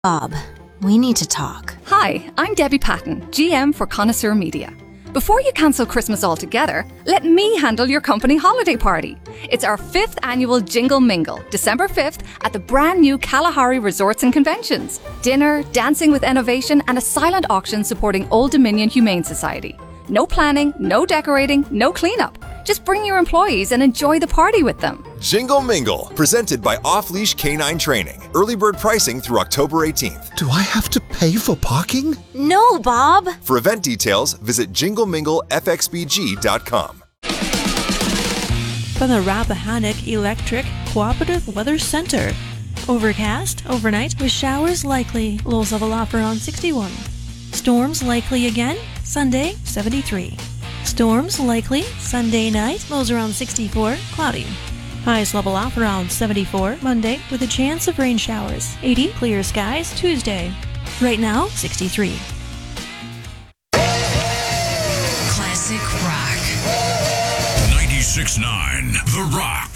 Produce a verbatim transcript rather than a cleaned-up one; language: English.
Bob, we need to talk. Hi, I'm Debbie Patton, G M for Connoisseur Media. Before you cancel Christmas altogether, let me handle your company holiday party. It's our fifth annual Jingle Mingle, December fifth, at the brand new Kalahari Resorts and Conventions. Dinner, dancing with innovation, and a silent auction supporting Old Dominion Humane Society. No planning, no decorating, no cleanup. Just bring your employees and enjoy the party with them. Jingle Mingle, presented by Off Leash Canine Training. Early bird pricing through October eighteenth. Do I have to pay for parking? No, Bob. For event details, visit jingle mingle f x b g dot com. From the Rappahannock Electric Cooperative Weather Center. Overcast overnight with showers likely. Lows level off around sixty-one. Storms likely again. Sunday, seventy-three. Storms likely Sunday night. Lows around sixty-four. Cloudy. Highs level off around seventy-four Monday with a chance of rain showers. eighty clear skies Tuesday. Right now, sixty-three. Classic Rock. ninety-six point nine The Rock.